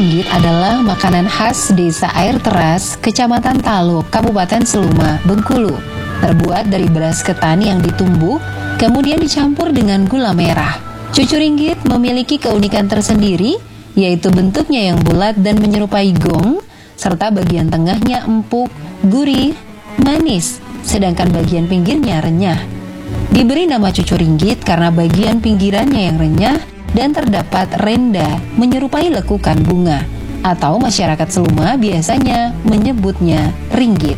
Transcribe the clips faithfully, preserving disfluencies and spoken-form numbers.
ringgit adalah makanan khas desa Air Teras, Kecamatan Talo, Kabupaten Seluma, Bengkulu. Terbuat dari beras ketan yang ditumbuk, kemudian dicampur dengan gula merah. Cucur ringgit memiliki keunikan tersendiri, yaitu bentuknya yang bulat dan menyerupai gong, serta bagian tengahnya empuk, gurih, manis, sedangkan bagian pinggirnya renyah. Diberi nama cucur ringgit karena bagian pinggirannya yang renyah dan terdapat renda menyerupai lekukan bunga, atau masyarakat Seluma biasanya menyebutnya ringgit.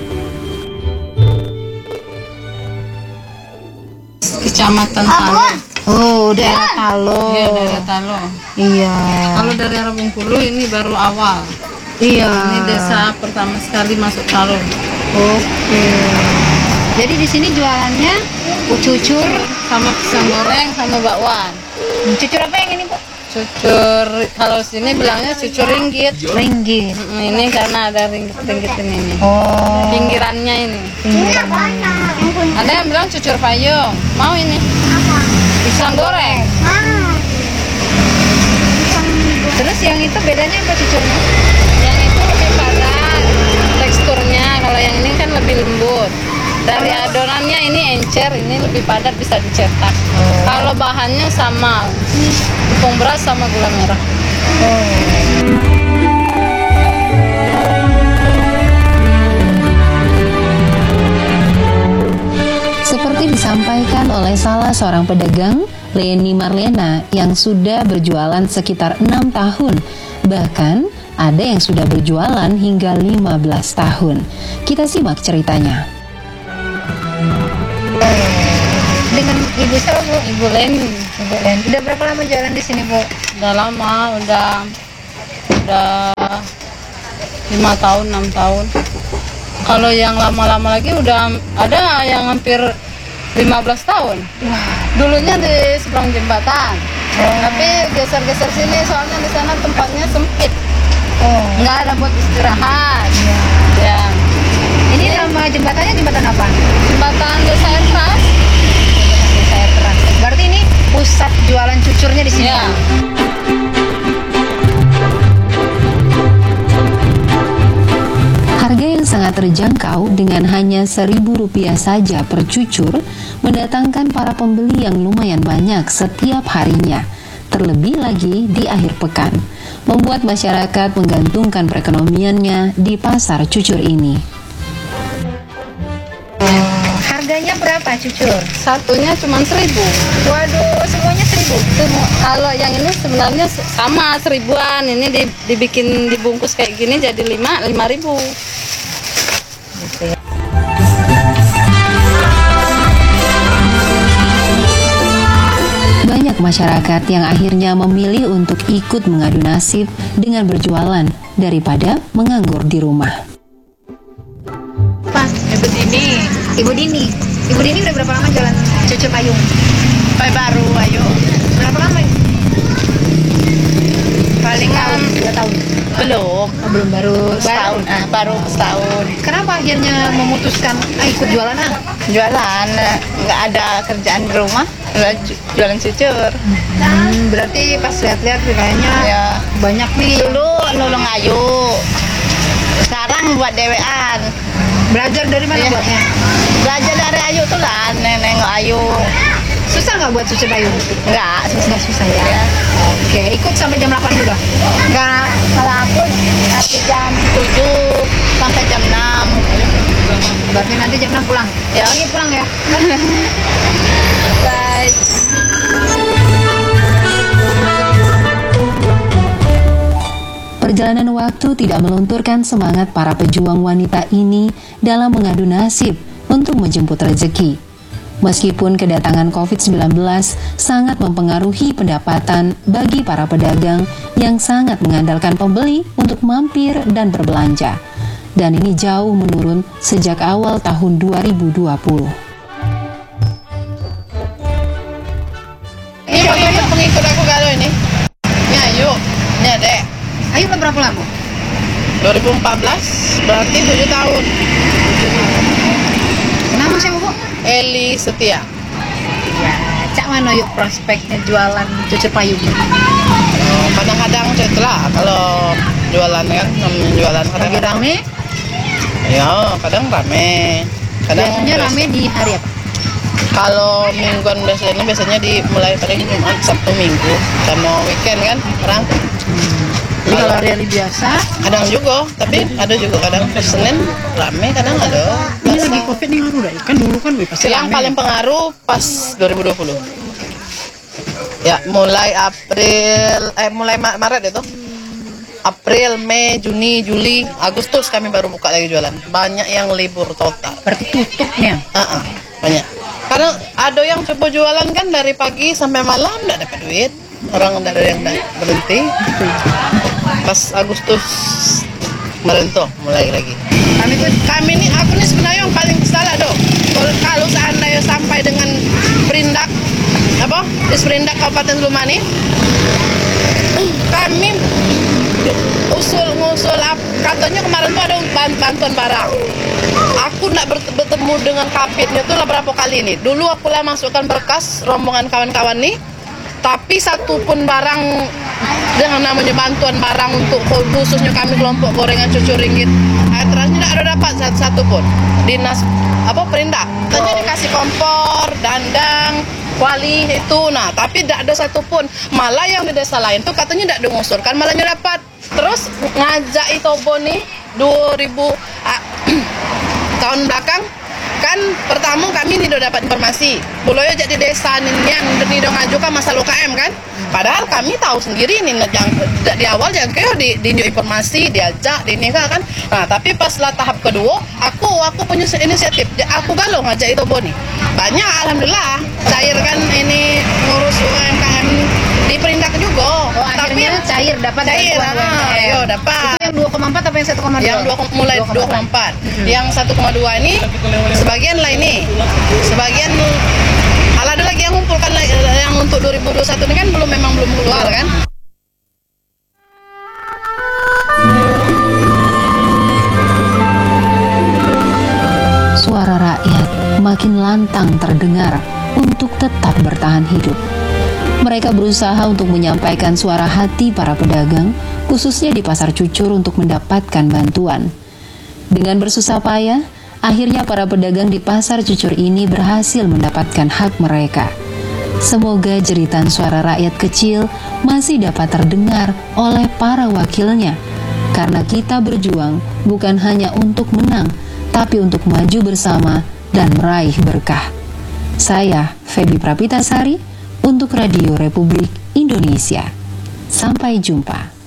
Kecamatan Talo. Oh, daerah Talo. Iya, daerah Talo. Iya. Kalau dari arah Bengkulu ini baru awal. Iya. Ini desa pertama sekali masuk Talo. Oke. Jadi di sini jualannya cucur Sama pisang goreng sama bakwan. cucur apa yang ini, Bu? Cucur, kalau sini bilangnya cucur ringgit. Ringgit. Mm, Ini karena ada ringgit-ringgit ini nih. Oh, Pinggirannya ini. pinggirannya. Ada yang bilang cucur payung. Mau ini? Pisang goreng. Terus yang itu bedanya apa cucurnya? Yang itu lebih padat teksturnya, kalau yang ini kan lebih lembut. Dari adonannya ini encer, ini lebih padat, bisa dicetak. Kalau bahannya sama, tepung beras sama gula merah. Seperti disampaikan oleh salah seorang pedagang, Leni Marlena, yang sudah berjualan sekitar enam tahun. Bahkan ada yang sudah berjualan hingga lima belas tahun. Kita simak ceritanya. Dengan Ibu siapa, Bu? Ibu Leni, Ibu Len. Udah berapa lama jualan di sini, Bu? udah lama, udah udah lima tahun, enam tahun. Kalau yang lama-lama lagi udah ada yang hampir lima belas tahun. Dulunya di seberang jembatan, tapi geser-geser sini soalnya di sana tempatnya sempit, Oh. nggak ada buat istirahat. Ya, Ini nama jembatannya jembatan apa? jembatan Desa Air Teras. Desa Air Teras. Berarti ini pusat jualan cucurnya di sini. Ya. Harga yang sangat terjangkau dengan hanya seribu rupiah saja per cucur mendatangkan para pembeli yang lumayan banyak setiap harinya. Terlebih lagi di akhir pekan, membuat masyarakat menggantungkan perekonomiannya di pasar cucur ini. Harganya berapa cucur? Satunya cuma seribu. Waduh, semuanya seribu. Semua- Kalau yang ini sebenarnya sama seribuan. Ini di- dibikin dibungkus kayak gini jadi lima lima ribu. Banyak masyarakat yang akhirnya memilih untuk ikut mengadu nasib dengan berjualan daripada menganggur di rumah. Pas, Ibu Dini. Ibu Dini. Ibu Dini udah berapa lama jualan cucur payung? Paling baru, ayo. Berapa lama? Palingan Dua tahun. belum. Oh, belum baru Setahun, ah, baru setahun. Kenapa akhirnya memutuskan ah, ikut jualan ah? Jualan, eh, nggak ada kerjaan di rumah, udah ju- jualan cucur. Hmm, berarti pas lihat-lihat kayaknya Ya. banyak nih. Dulu nulung ayu, sekarang buat dewean. Belajar dari mana Iya. buatnya? Belajar dari ayu tuh lah, nenek ayu. Susah nggak buat cucur payung? Enggak, susah. Nggak susah ya. Ya. Oke, ikut sampai jam delapan juga. Enggak, kalau aku dari jam tujuh sampai jam enam. Berarti nanti jam enam pulang. Ya. Lagi pulang ya. Baik. Perjalanan waktu tidak melunturkan semangat para pejuang wanita ini dalam mengadu nasib untuk menjemput rezeki. Meskipun kedatangan covid sembilan belas sangat mempengaruhi pendapatan bagi para pedagang yang sangat mengandalkan pembeli untuk mampir dan berbelanja. Dan ini jauh menurun sejak awal tahun dua ribu dua puluh. Ini pengikut pengikut aku kalau ini. Ya, yuk. Ini adek. Ayo udah berapa lama? dua ribu empat belas berarti tujuh tahun. Nama siapa, Bu? Eli Setia. Ya, cak mana yuk prospeknya jualan cucur payung? kadang-kadang setelah kalau jualan kan, namanya jualan Lagi kadang-kadang rame, ya kadang rame, kadang biasanya biasa- rame di hari apa? Kalau mingguan biasanya biasanya dimulai paling Jumat, Sabtu, Minggu, sama weekend kan orang. Jadi kalau hari-hari biasa, Kadang juga, tapi ada juga kadang Senin rame, kadang ada. ini biasa. lagi covid nih ngaruh dah. Kan dulu kan wih, pasti Yang rame. paling pengaruh pas dua ribu dua puluh. Ya, mulai April, eh mulai Ma- Maret itu. April, Mei, Juni, Juli, Agustus kami baru buka lagi jualan. Banyak yang libur total. Berarti tutupnya. Ah, ah, banyak. Karena ada yang coba jualan kan dari pagi sampai malam nggak dapat duit. Orang nggak ada yang nggak berhenti. Pas Agustus kemarin tuh mulai lagi. Kami tuh, kami ini aku nih sebenarnya yang paling salah dong. Kalau kalau seandainya sampai dengan perindak apa? Disperindak Kabupaten Lumani, kami usul ngusul ap- katanya kemarin tuh ada ban- bantuan barang. Aku nak ber- bertemu dengan kapitnya tuh lah berapa kali nih. Dulu aku lah masukkan berkas rombongan kawan-kawan nih, tapi satu pun barang dengan namanya bantuan barang untuk khususnya kami kelompok gorengan cucu ringgit, akhirnya tidak ada dapat satu, satu pun. Dinas apa perindak, katanya dikasih kompor, dandang, kuali itu, nah tapi tidak ada satu pun. Malah yang di desa lain tuh katanya tidak diusulkan, malah dapat. Terus ngajak Itobo nih dua ribu ah, tahun belakang kan pertama kami ini udah dapat informasi Buloyo jadi desa ini yang ini udah ngajukan masalah U K M kan, padahal kami tahu sendiri ini yang di awal jangan kayak di, di informasi diajak di ini kan. Nah tapi pas lah tahap kedua aku aku punya inisiatif, aku galau ngajak itu Boni banyak, alhamdulillah cair kan ini ngurus U M K M di perindak juga. Oh, akhirnya cair dapat cair bantuan U M K M. ah, yo dapat Itu yang dua koma empat apa yang satu koma dua? yang dua mulai dua koma empat. Yang satu koma dua ini sebagian lah ini. Sebagian ala ada lagi yang ngumpulkan lagi yang untuk dua ribu dua puluh satu ini kan belum memang belum keluar kan. Suara rakyat makin lantang terdengar untuk tetap bertahan hidup. Mereka berusaha untuk menyampaikan suara hati para pedagang, khususnya di Pasar Cucur untuk mendapatkan bantuan. Dengan bersusah payah, akhirnya para pedagang di Pasar Cucur ini berhasil mendapatkan hak mereka. Semoga jeritan suara rakyat kecil masih dapat terdengar oleh para wakilnya, karena kita berjuang bukan hanya untuk menang, tapi untuk maju bersama dan meraih berkah. Saya, Feby Prapitasari, untuk Radio Republik Indonesia. Sampai jumpa.